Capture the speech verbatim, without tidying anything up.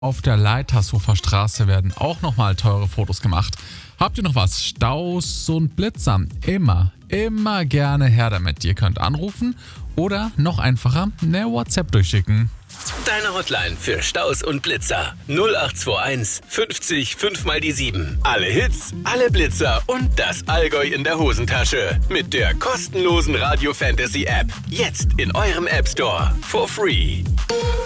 Auf der Leitershofer Straße werden auch nochmal teure Fotos gemacht. Habt ihr noch was? Staus und Blitzer? Immer, immer gerne her damit. Ihr könnt anrufen oder noch einfacher eine WhatsApp durchschicken. Deine Hotline für Staus und Blitzer. null acht zwei eins fünfzig fünf mal die sieben. Alle Hits, alle Blitzer und das Allgäu in der Hosentasche. Mit der kostenlosen Radio Fantasy App. Jetzt in eurem App Store. For free.